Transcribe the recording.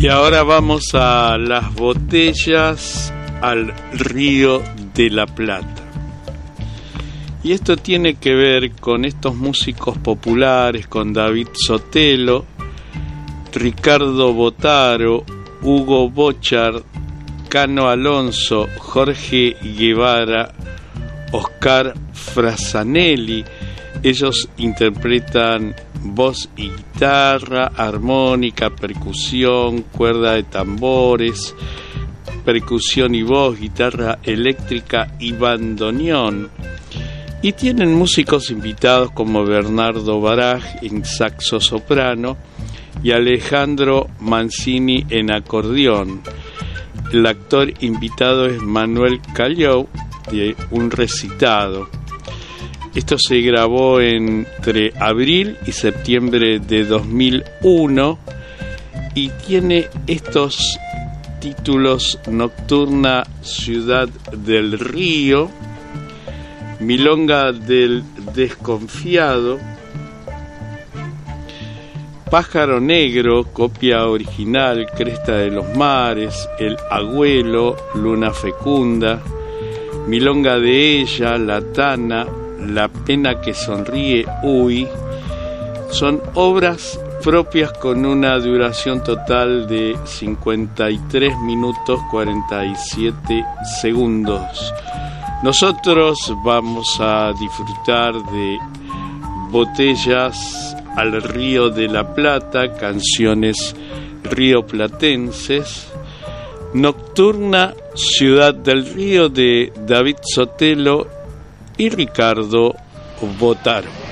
Y ahora vamos a las botellas al Río de la Plata. Y esto tiene que ver con estos músicos populares, con David Sotelo, Ricardo Botaro, Hugo Bochart, Cano Alonso, Jorge Guevara, Oscar Frasanelli. Ellos interpretan voz y guitarra, armónica, percusión, cuerda de tambores, percusión y voz, guitarra eléctrica y bandoneón. Y tienen músicos invitados como Bernardo Baraj en saxo soprano y Alejandro Mancini en acordeón. El actor invitado es Manuel Callao, de un recitado. Esto se grabó entre abril y septiembre de 2001 y tiene estos títulos: Nocturna Ciudad del Río, Milonga del Desconfiado, Pájaro Negro, copia original, Cresta de los Mares, El Agüelo, Luna Fecunda, Milonga de ella, La Tana, La Pena que Sonríe, Uy. Son obras propias con una duración total de 53 minutos 47 segundos. Nosotros vamos a disfrutar de Botellas al Río de la Plata, canciones rioplatenses. Nocturna Ciudad del Río de David Sotelo y Ricardo Botaro.